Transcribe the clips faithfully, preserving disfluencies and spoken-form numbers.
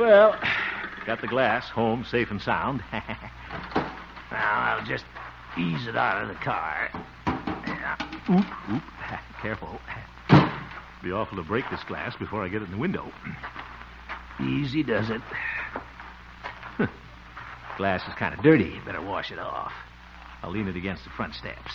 Well, got the glass home safe and sound. Now, I'll just ease it out of the car. Oop, oop. Careful. Be awful to break this glass before I get it in the window. Easy does it. Glass is kind of dirty. Better wash it off. I'll lean it against the front steps.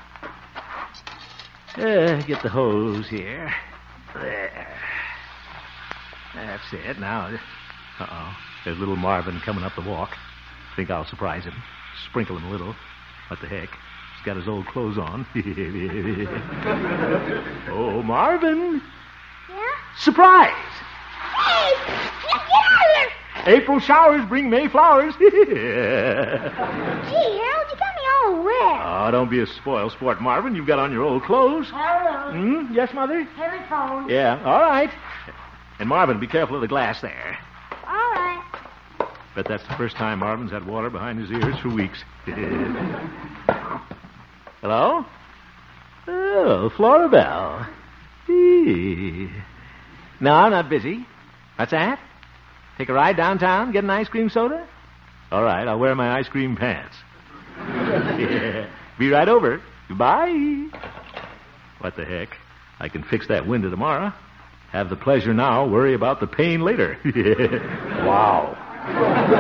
Uh, get the hose here. There. That's it. Now, uh-oh. There's little Marvin coming up the walk. Think I'll surprise him. Sprinkle him a little. What the heck? He's got his old clothes on. Oh, Marvin. Yeah? Surprise! Hey! Get out of here! April showers bring May flowers. Gee, Harold, you got me all wet. Oh, don't be a spoil sport, Marvin. You've got on your old clothes. Harold. Hmm? Yes, Mother? Telephone. Yeah, all right. And Marvin, be careful of the glass there. All right. Bet that's the first time Marvin's had water behind his ears for weeks. Hello? Oh, Florabelle. Hey. No, I'm not busy. What's that? Take a ride downtown, get an ice cream soda? All right, I'll wear my ice cream pants. Yeah. Be right over. Goodbye. What the heck? I can fix that window tomorrow. Have the pleasure now, worry about the pain later. Wow.